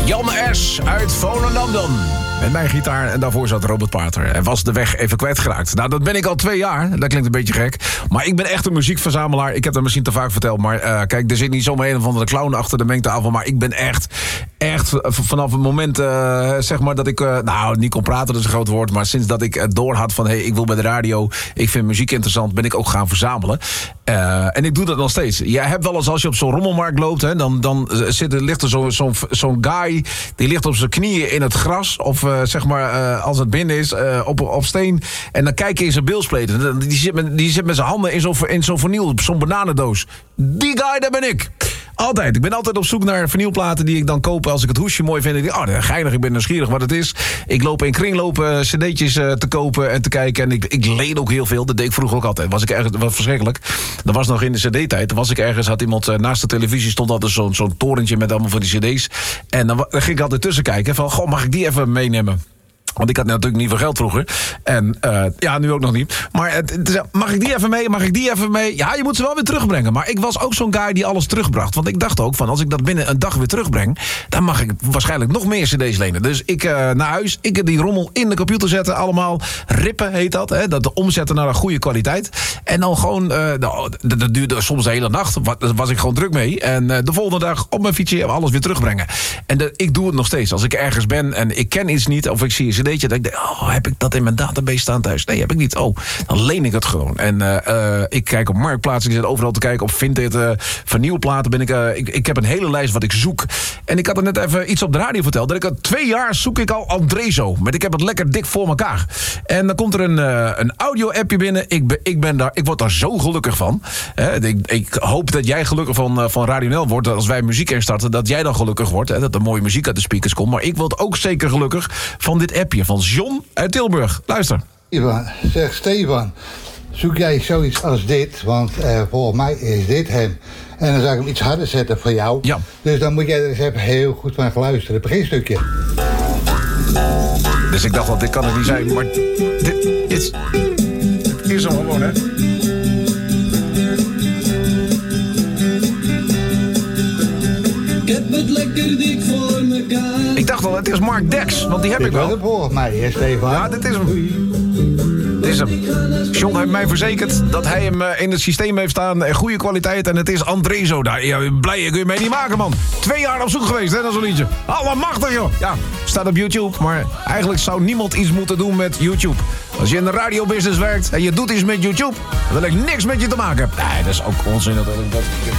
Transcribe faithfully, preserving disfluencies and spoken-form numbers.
Jan S. uit Volendam dan. Met mijn gitaar en daarvoor zat Robert Pater. En was de weg even kwijtgeraakt. Nou, dat ben ik al twee jaar. Dat klinkt een beetje gek. Maar ik ben echt een muziekverzamelaar. Ik heb dat misschien te vaak verteld. Maar uh, kijk, er zit niet zomaar een of andere clown achter de mengtafel. Maar ik ben echt, echt vanaf het moment, uh, zeg maar, dat ik... Uh, nou, niet kon praten, dat is een groot woord. Maar sinds dat ik uh, door had van, hé, hey, ik wil bij de radio. Ik vind muziek interessant. Ben ik ook gaan verzamelen. Uh, en ik doe dat nog steeds. Je hebt wel eens, als je op zo'n rommelmarkt loopt, hè, dan, dan zit er, ligt er zo'n zo, zo'n guy. Die ligt op zijn knieën in het gras. Of uh, zeg maar, uh, als het binnen is, uh, op, op steen. En dan kijk je in zijn bilspleten. Die zit met, die zit met zijn handen in zo'n, in zo'n verniel, zo'n bananendoos. Die guy, daar ben ik. Altijd. Ik ben altijd op zoek naar vernielplaten die ik dan koop als ik het hoesje mooi vind. En ik denk, oh, geinig, ik ben nieuwsgierig wat het is. Ik loop in kringlopen cd'tjes uh, te kopen en te kijken. En ik, ik leen ook heel veel. Dat deed ik vroeger ook altijd. Was ik ergens, was verschrikkelijk. Dat was nog in de cd-tijd. Dan was ik ergens, had iemand uh, naast de televisie stond altijd zo'n, zo'n torentje met allemaal van die cd's. En dan, dan ging ik altijd tussen kijken van, goh, mag ik die even meenemen? Want ik had natuurlijk niet veel geld vroeger. En uh, ja, nu ook nog niet. Maar het, het, mag ik die even mee? Mag ik die even mee? Ja, je moet ze wel weer terugbrengen. Maar ik was ook zo'n guy die alles terugbracht. Want ik dacht ook van, als ik dat binnen een dag weer terugbreng, dan mag ik waarschijnlijk nog meer cd's lenen. Dus ik uh, naar huis, ik die rommel in de computer zetten. Allemaal rippen heet dat. Hè, dat omzetten naar een goede kwaliteit. En dan gewoon, uh, nou, dat, dat duurde soms de hele nacht. Daar was ik gewoon druk mee. En uh, de volgende dag op mijn fietsje alles weer terugbrengen. En de, ik doe het nog steeds. Als ik ergens ben en ik ken iets niet, of ik zie een cd'tje, dat ik denk, oh, heb ik dat in mijn database staan thuis? Nee, heb ik niet. Oh, dan leen ik het gewoon. En uh, uh, ik kijk op Marktplaats, ik zit overal te kijken op Vinted, uh, vernieuwplaten. Ben ik, uh, ik, ik heb een hele lijst wat ik zoek. En ik had er net even iets op de radio verteld. Dat ik al twee jaar zoek ik al Andrezo. Maar ik heb het lekker dik voor elkaar. En dan komt er een, uh, een audio-appje binnen. Ik, ben, ik, ben daar, ik word daar zo gelukkig van. Uh, ik, ik hoop dat jij gelukkig van, uh, van Radio Nel wordt. Als wij muziek instarten, dat jij dan gelukkig wordt. Hè, dat er mooie muziek uit de speakers komt. Maar ik word ook zeker gelukkig van dit appje. Van John uit Tilburg. Luister. Stefan, zeg Stefan, zoek jij zoiets als dit? Want uh, volgens mij is dit hem. En dan zou ik hem iets harder zetten voor jou. Ja. Dus dan moet jij er eens even heel goed van luisteren. Het beginstukje. Dus ik dacht, dat dit kan het niet zijn. Maar dit is... Het is hem gewoon, hè? Ik heb het lekker dik voor mekaar. Ik dacht al, het is Mark Dex, want die heb Dit ik wel. was het volgens mij, hè, Stefan? Ja, dit is hem. Dit is hem. John heeft mij verzekerd dat hij hem in het systeem heeft staan. Goede kwaliteit en het is Andrezo. Daar ja, blij kun je mee niet maken, man. Twee jaar op zoek geweest, hè, dat zo'n liedje. Allemachtig, joh. Ja, staat op YouTube, maar eigenlijk zou niemand iets moeten doen met YouTube. Als je in de radiobusiness werkt en je doet iets met YouTube, dan wil ik niks met je te maken hebben. Nee, dat is ook onzin natuurlijk.